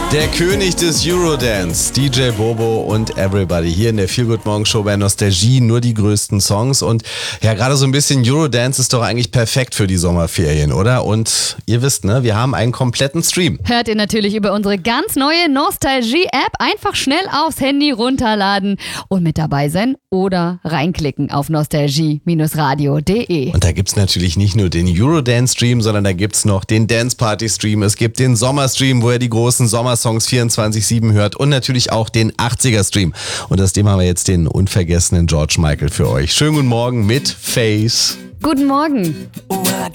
Der König des Eurodance, DJ Bobo und Everybody hier in der Feel Good Morning Show bei Nostalgie, nur die größten Songs. Und ja, gerade so ein bisschen Eurodance ist doch eigentlich perfekt für die Sommerferien, oder? Und ihr wisst, ne, wir haben einen kompletten Stream. Hört ihr natürlich über unsere ganz neue Nostalgie-App. Einfach schnell aufs Handy runterladen und mit dabei sein oder reinklicken auf nostalgie-radio.de. Und da gibt's natürlich nicht nur den Eurodance-Stream, sondern da gibt's noch den Dance-Party-Stream. Es gibt den Sommer-Stream, wo ihr die großen Sommersongs 24/7 hört und natürlich auch den 80er-Stream. Und aus dem haben wir jetzt den unvergessenen George Michael für euch. Schönen guten Morgen mit Face. Guten Morgen. Well, I